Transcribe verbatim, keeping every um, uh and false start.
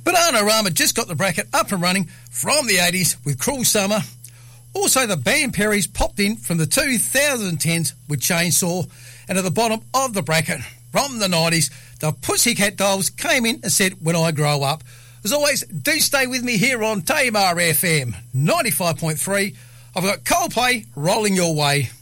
Bananarama just got the bracket up and running from the eighties with Cruel Summer. Also, the Band Perrys popped in from the twenty tens with Chainsaw. And at the bottom of the bracket, from the nineties, the Pussycat Dolls came in and said, When I Grow Up. As always, do stay with me here on Tamar F M ninety-five point three. I've got Coldplay rolling your way.